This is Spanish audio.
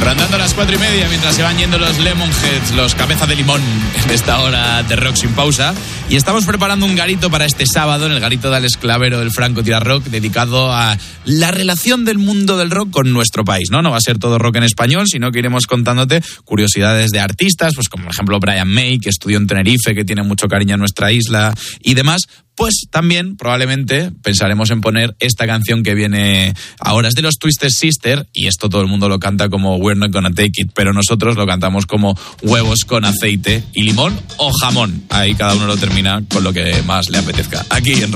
Rondando las 4:30 mientras se van yendo los Lemonheads, los cabezas de limón en esta hora de rock sin pausa. Y estamos preparando un garito para este sábado, en el garito de Alex Clavero del Franco Tira Rock, dedicado a la relación del mundo del rock con nuestro país, ¿no? No va a ser todo rock en español, sino que iremos contándote curiosidades de artistas, pues como por ejemplo Brian May, que estudió en Tenerife, que tiene mucho cariño a nuestra isla y demás. Pues también probablemente pensaremos en poner esta canción que viene ahora. Es de los Twisted Sister y esto todo el mundo lo canta como We're Not Gonna Take It, pero nosotros lo cantamos como huevos con aceite y limón o jamón. Ahí cada uno lo termina con lo que más le apetezca. Aquí en